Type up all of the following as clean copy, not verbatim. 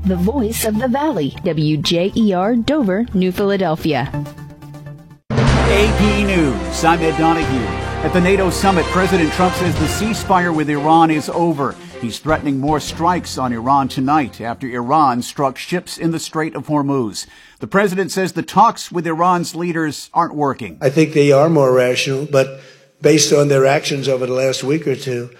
the voice of the Valley, WJER Dover, New Philadelphia. AP News, I'm Ed Donahue. At the NATO summit, President Trump says the ceasefire with Iran is over. He's threatening more strikes on Iran tonight after Iran struck ships in the Strait of Hormuz. The president says the talks with Iran's leaders aren't working. I think they are more rational, but based on their actions over the last week or two,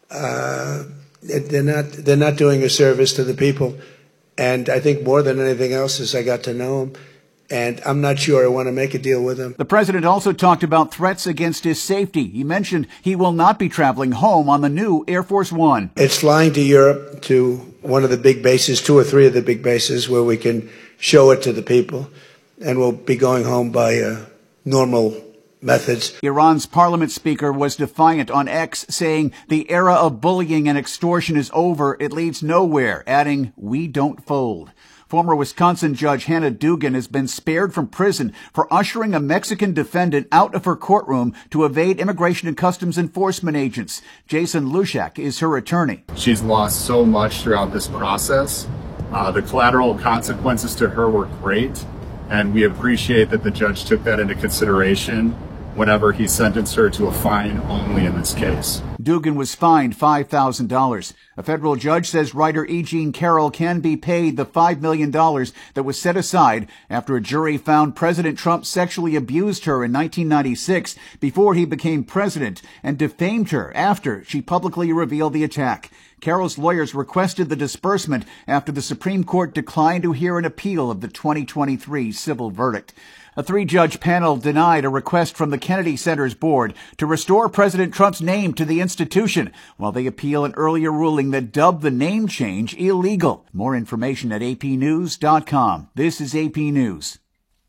they're not doing a service to the people. And I think more than anything else is I got to know them. And I'm not sure I want to make a deal with him. The president also talked about threats against his safety. He mentioned he will not be traveling home on the new Air Force One. It's flying to Europe, to one of the big bases, 2 or 3 of the big bases, where we can show it to the people. And we'll be going home by normal methods. Iran's parliament speaker was defiant on X, saying the era of bullying and extortion is over. It leads nowhere, adding, "We don't fold." Former Wisconsin Judge Hannah Dugan has been spared from prison for ushering a Mexican defendant out of her courtroom to evade Immigration and Customs Enforcement agents. Jason Lushak is her attorney. She's lost so much throughout this process. The collateral consequences to her were great, and we appreciate that the judge took that into consideration whenever he sentenced her to a fine only in this case. Dugan was fined $5,000. A federal judge says writer E. Jean Carroll can be paid the $5 million that was set aside after a jury found President Trump sexually abused her in 1996 before he became president and defamed her after she publicly revealed the attack. Carroll's lawyers requested the disbursement after the Supreme Court declined to hear an appeal of the 2023 civil verdict. A 3-judge panel denied a request from the Kennedy Center's board to restore President Trump's name to the institution while they appeal an earlier ruling that dubbed the name change illegal. More information at apnews.com. This is AP News.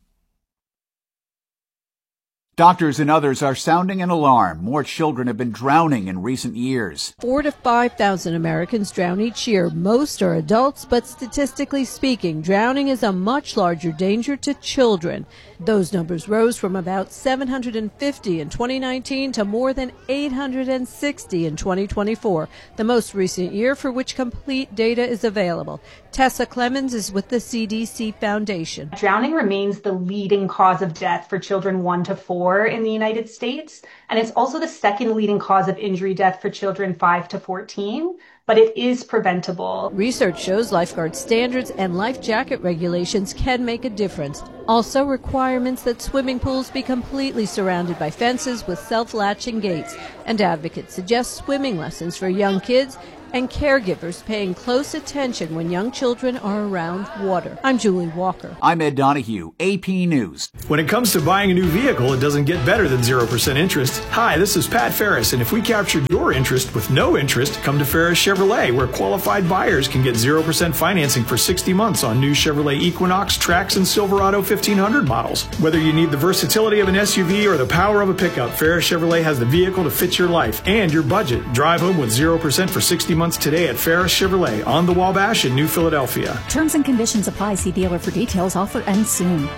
Doctors and others are sounding an alarm. More children have been drowning in recent years. 4,000 to 5,000 Americans drown each year. Most are adults, but statistically speaking, drowning is a much larger danger to children. Those numbers rose from about 750 in 2019 to more than 860 in 2024, the most recent year for which complete data is available. Tessa Clemens is with the CDC Foundation. Drowning remains the leading cause of death for children 1 to 4 in the United States, and it's also the second leading cause of injury death for children 5 to 14, but it is preventable. Research shows lifeguard standards and life jacket regulations can make a difference. Also, requirements that swimming pools be completely surrounded by fences with self-latching gates, and advocates suggest swimming lessons for young kids and caregivers paying close attention when young children are around water. I'm Julie Walker. I'm Ed Donahue, AP News. When it comes to buying a new vehicle, it doesn't get better than 0% interest. Hi, this is Pat Ferris, and if we captured your interest with no interest, come to Ferris Chevrolet, where qualified buyers can get 0% financing for 60 months on new Chevrolet Equinox, Trax, and Silverado 1500 models. Whether you need the versatility of an SUV or the power of a pickup, Ferris Chevrolet has the vehicle to fit your life and your budget. Drive home with 0% for 60 months today at Ferris Chevrolet on the Wabash in New Philadelphia. Terms and conditions apply. See dealer for details. Offer ends soon.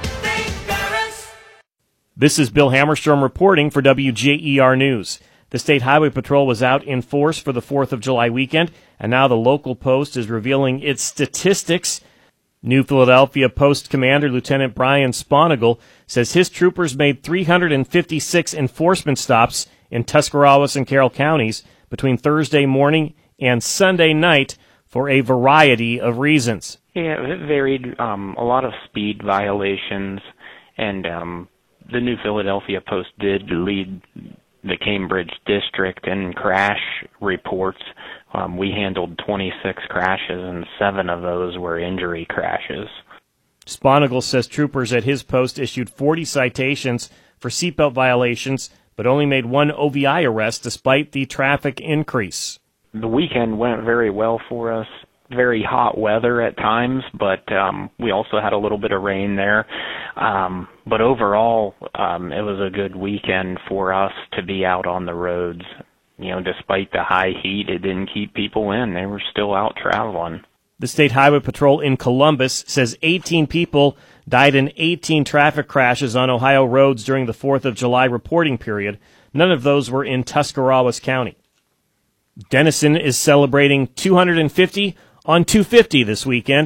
This is Bill Hammerstrom reporting for WJER News. The State Highway Patrol was out in force for the 4th of July weekend, and now the local post is revealing its statistics. New Philadelphia Post Commander Lieutenant Brian Sponigal says his troopers made 356 enforcement stops in Tuscarawas and Carroll counties between Thursday morning and Sunday night for a variety of reasons. Yeah, it varied. A lot of speed violations, and the New Philadelphia Post did lead the Cambridge district in crash reports. We handled 26 crashes, and 7 of those were injury crashes. Sponigal says troopers at his post issued 40 citations for seatbelt violations, but only made 1 OVI arrest despite the traffic increase. The weekend went very well for us. Very hot weather at times, but we also had a little bit of rain there. But overall, it was a good weekend for us to be out on the roads. You know, despite the high heat, it didn't keep people in. They were still out traveling. The State Highway Patrol in Columbus says 18 people died in 18 traffic crashes on Ohio roads during the 4th of July reporting period. None of those were in Tuscarawas County. Denison is celebrating 250 on 250 this weekend.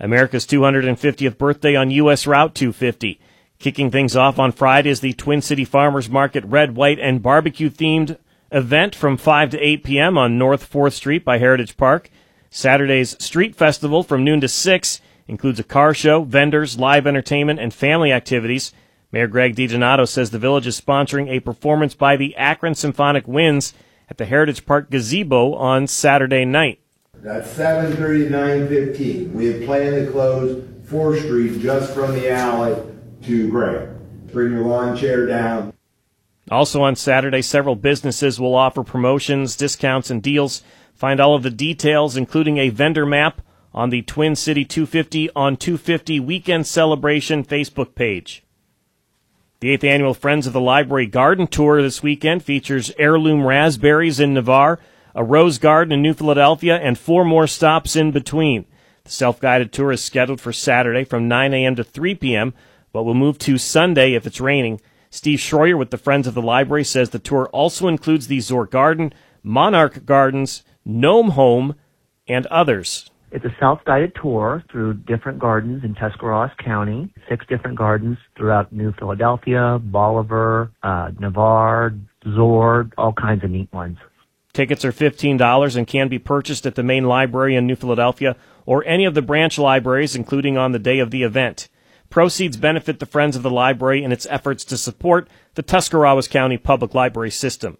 America's 250th birthday on U.S. Route 250. Kicking things off on Friday is the Twin City Farmers Market Red, White, and Barbecue-themed event from 5 to 8 p.m. on North 4th Street by Heritage Park. Saturday's Street Festival from noon to 6 includes a car show, vendors, live entertainment, and family activities. Mayor Greg DiDonato says the village is sponsoring a performance by the Akron Symphonic Winds at the Heritage Park Gazebo on Saturday night. That's 7:30 to 9:15. We have planned to close 4th Street just from the alley to Greg. Bring your lawn chair down. Also on Saturday, several businesses will offer promotions, discounts, and deals. Find all of the details, including a vendor map, on the Twin City 250 on 250 Weekend Celebration Facebook page. The 8th Annual Friends of the Library Garden Tour this weekend features heirloom raspberries in Navarre, a rose garden in New Philadelphia, and 4 more stops in between. The self-guided tour is scheduled for Saturday from 9 a.m. to 3 p.m., but will move to Sunday if it's raining. Steve Schroyer with the Friends of the Library says the tour also includes the Zor Garden, Monarch Gardens, Gnome Home, and others. It's a self-guided tour through different gardens in Tuscarawas County, 6 different gardens throughout New Philadelphia, Bolivar, Navarre, Zor, all kinds of neat ones. Tickets are $15 and can be purchased at the main library in New Philadelphia or any of the branch libraries, including on the day of the event. Proceeds benefit the Friends of the Library in its efforts to support the Tuscarawas County Public Library System.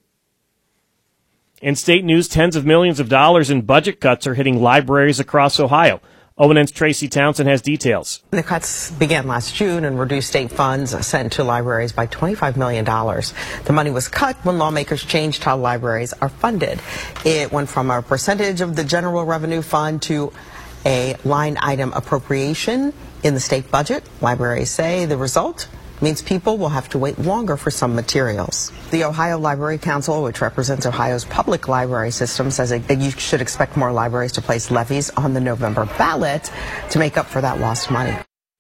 In state news, tens of millions of dollars in budget cuts are hitting libraries across Ohio. ONN's Tracy Townsend has details. The cuts began last June and reduced state funds sent to libraries by $25 million. The money was cut when lawmakers changed how libraries are funded. It went from a percentage of the general revenue fund to a line item appropriation in the state budget. Libraries say the result means people will have to wait longer for some materials. The Ohio Library Council, which represents Ohio's public library system, says that you should expect more libraries to place levies on the November ballot to make up for that lost money.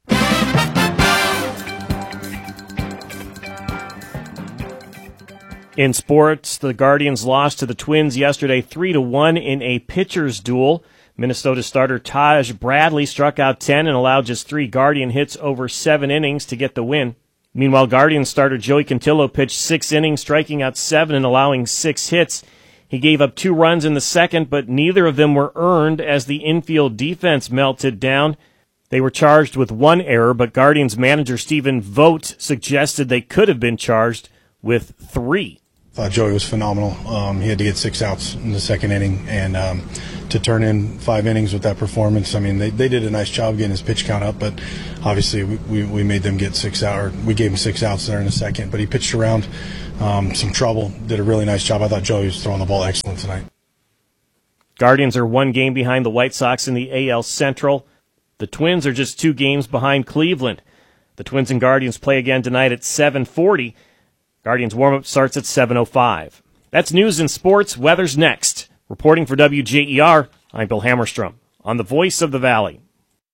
In sports, the Guardians lost to the Twins yesterday 3-1 in a pitcher's duel. Minnesota starter Taj Bradley struck out 10 and allowed just 3 Guardian hits over 7 innings to get the win. Meanwhile, Guardians starter Joey Cantillo pitched 6 innings, striking out 7 and allowing 6 hits. He gave up 2 runs in the second, but neither of them were earned as the infield defense melted down. They were charged with 1 error, but Guardians manager Stephen Vogt suggested they could have been charged with 3. I thought Joey was phenomenal. He had to get 6 outs in the second inning, and to turn in 5 innings with that performance, I mean, they did a nice job getting his pitch count up, but obviously we made them get 6 out, or we gave him 6 outs there in a second. But he pitched around some trouble, did a really nice job. I thought Joey was throwing the ball excellent tonight. Guardians are 1 game behind the White Sox in the AL Central. The Twins are just 2 games behind Cleveland. The Twins and Guardians play again tonight at 7:40. Guardians warm-up starts at 7:05. That's news and sports. Weather's next. Reporting for WJER, I'm Bill Hammerstrom on the Voice of the Valley.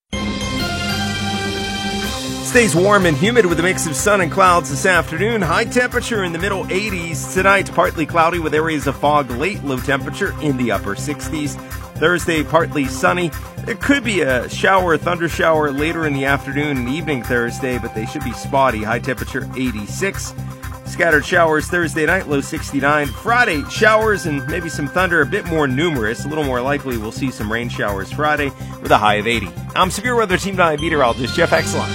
Stays warm and humid with a mix of sun and clouds this afternoon. High temperature in the middle 80s. Tonight, partly cloudy with areas of fog late. Low temperature in the upper 60s. Thursday, partly sunny. There could be a shower, thunder shower later in the afternoon and evening Thursday, but they should be spotty. High temperature 86. Scattered showers Thursday night, low 69. Friday, showers and maybe some thunder, a bit more numerous. A little more likely we'll see some rain showers Friday with a high of 80. I'm Severe Weather Team 9 meteorologist Jeff Exline.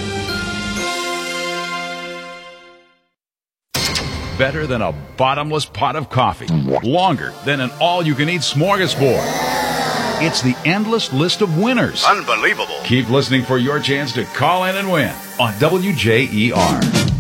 Better than a bottomless pot of coffee. Longer than an all-you-can-eat smorgasbord. It's the endless list of winners. Unbelievable. Keep listening for your chance to call in and win on WJER.